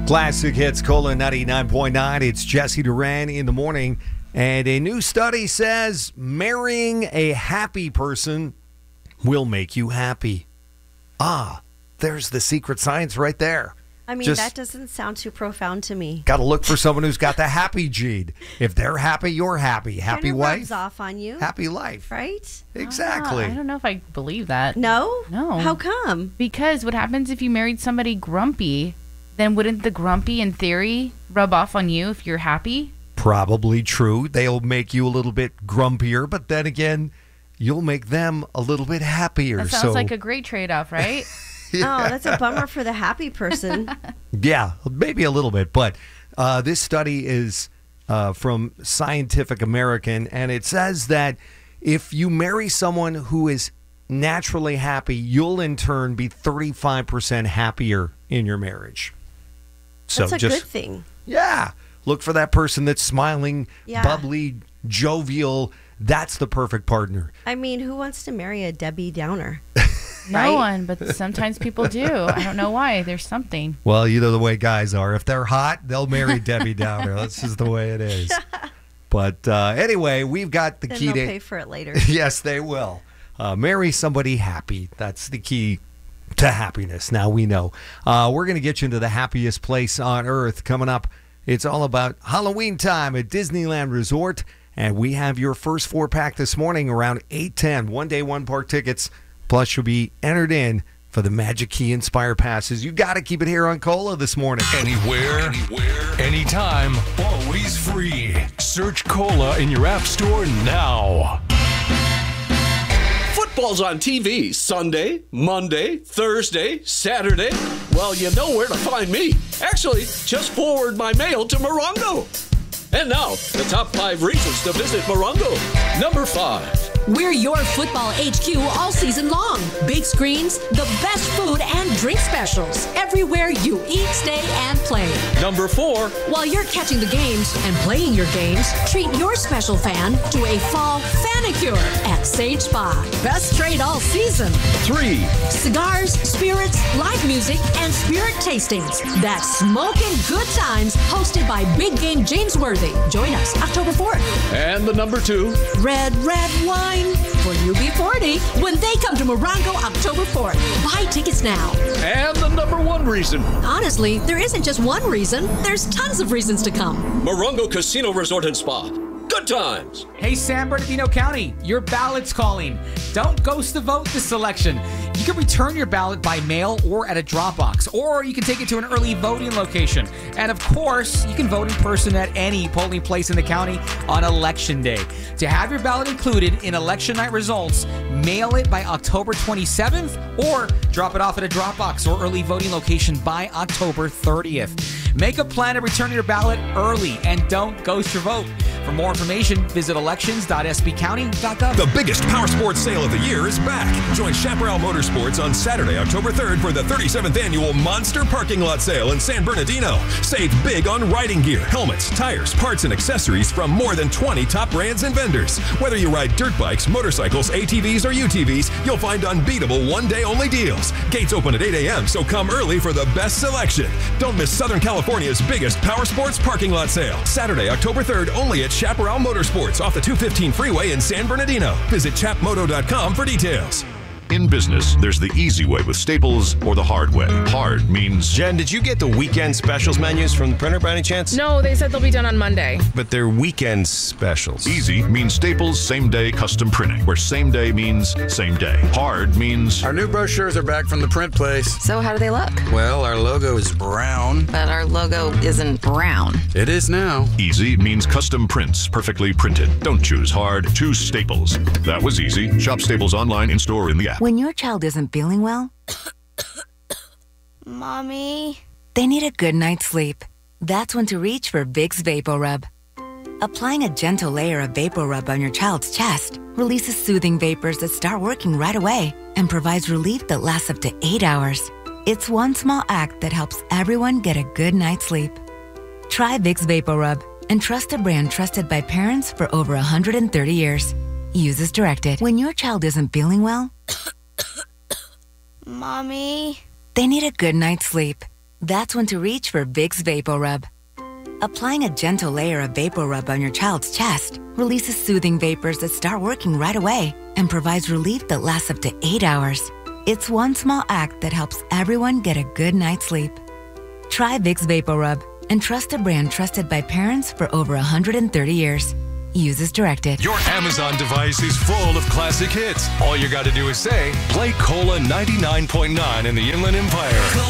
Classic Hits, Cola 99.9. It's Jesse Duran in the morning. And a new study says marrying a happy person will make you happy. Ah, there's the secret science right there. I mean, that doesn't sound too profound to me. Got to look for someone who's got the happy gene. If they're happy, you're happy. Happy wife, rubs off on you. happy life. Right? Exactly. I don't know if I believe that. No? No. How come? Because what happens if you married somebody grumpy? Then wouldn't the grumpy, in theory, rub off on you if you're happy? Probably true. They'll make you a little bit grumpier, but then again, you'll make them a little bit happier. That sounds like a great trade-off, right? Yeah. Oh, that's a bummer for the happy person. Yeah, maybe a little bit. But this study is from Scientific American, and it says that if you marry someone who is naturally happy, you'll in turn be 35% happier in your marriage. That's a good thing. Yeah. Look for that person that's smiling, bubbly, jovial. That's the perfect partner. I mean, who wants to marry a Debbie Downer? No one, but sometimes people do. I don't know why. There's something. Well, you know the way guys are. If they're hot, they'll marry Debbie Downer. That's just the way it is. But anyway, we've got the key to... They'll pay for it later. Yes, they will. Marry somebody happy. That's the key to happiness. Now we know. We're going to get you into the happiest place on earth coming up. It's all about Halloween time at Disneyland Resort. And we have your first 4-pack this morning around 8:10. One day, one park tickets. Plus, you'll be entered in for the Magic Key Inspire passes. You got to keep it here on Cola this morning. Anywhere, anytime, always free. Search Cola in your app store now. Football's on TV Sunday, Monday, Thursday, Saturday. Well, you know where to find me. Actually, just forward my mail to Morongo. And now, the top 5 reasons to visit Morongo. Number 5. We're your football HQ all season long. Big screens, the best food and drink specials. Everywhere you eat, stay, and play. Number 4. While you're catching the games and playing your games, treat your special fan to a fall fanicure at Sage Spa. Best trade all season. 3. Cigars, spirits, live music, and spirit tastings. That's smoking good times hosted by Big Game James Worthy. Join us October 4th. And the number 2. Red wine for UB40 when they come to Morongo October 4th. Buy tickets now. And the number 1 reason. Honestly, there isn't just one reason. There's tons of reasons to come. Morongo Casino Resort and Spa. Good times. Hey, San Bernardino County, your ballot's calling. Don't ghost the vote this election. You can return your ballot by mail or at a drop box, or you can take it to an early voting location. And of course, you can vote in person at any polling place in the county on Election Day. To have your ballot included in election night results, mail it by October 27th or drop it off at a drop box or early voting location by October 30th. Make a plan to return your ballot early and don't ghost your vote. For more information, visit elections.sbcounty.gov. The biggest power sports sale of the year is back. Join Chaparral Motorsports on Saturday, October 3rd for the 37th annual Monster Parking Lot Sale in San Bernardino. Save big on riding gear, helmets, tires, parts, and accessories from more than 20 top brands and vendors. Whether you ride dirt bikes, motorcycles, ATVs, or UTVs, you'll find unbeatable one-day-only deals. Gates open at 8 a.m., so come early for the best selection. Don't miss Southern California's biggest power sports parking lot sale. Saturday, October 3rd, only at Chaparral Motorsports off the 215 freeway in San Bernardino. Visit chapmoto.com for details. In business, there's the easy way with Staples or the hard way. Hard means... Jen, did you get the weekend specials menus from the printer by any chance? No, they said they'll be done on Monday. But they're weekend specials. Easy means Staples same-day custom printing, where same day means same day. Hard means... Our new brochures are back from the print place. So how do they look? Well, our logo is brown. But our logo isn't brown. It is now. Easy means custom prints, perfectly printed. Don't choose hard, choose Staples. That was easy. Shop Staples online, in-store, in the app. When your child isn't feeling well, Mommy, they need a good night's sleep. That's when to reach for Vicks VapoRub. Applying a gentle layer of VapoRub on your child's chest releases soothing vapors that start working right away and provides relief that lasts up to 8 hours. It's one small act that helps everyone get a good night's sleep. Try Vicks VapoRub and trust a brand trusted by parents for over 130 years. Use as directed. When your child isn't feeling well, Mommy, they need a good night's sleep. That's when to reach for Vicks VapoRub. Applying a gentle layer of VapoRub on your child's chest releases soothing vapors that start working right away and provides relief that lasts up to 8 hours. It's one small act that helps everyone get a good night's sleep. Try Vicks VapoRub and trust a brand trusted by parents for over 130 years. Use as directed. Your Amazon device is full of classic hits. All you got to do is say, play Cola 99.9 in the Inland Empire.